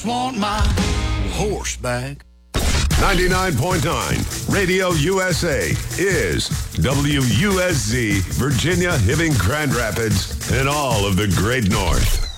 Want my horse back. 99.9 Radio USA is WUSZ, Virginia, Hibbing, Grand Rapids, and all of the Great North.